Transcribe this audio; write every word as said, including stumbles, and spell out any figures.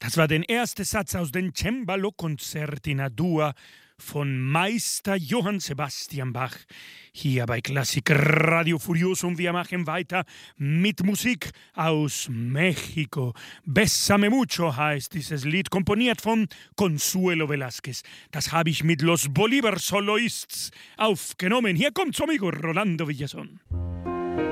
Das war der erste Satz aus dem Cembalo-Konzert in A-Dur von Meister Johann Sebastian Bach hier bei Klassik Radio Furioso, und wir machen weiter mit Musik aus Mexiko. Bésame mucho heißt dieses Lied, komponiert von Consuelo Velázquez. Das habe ich mit Los Bolívar Soloists aufgenommen. Hier kommt su amigo Rolando Villazón.